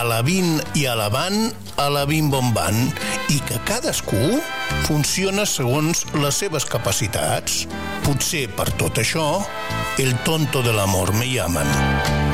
alabint i alabant, alabint bombant, i que cadascú funciona segons les seves capacitats. Potser per tot això, el tonto de l'amor me llaman.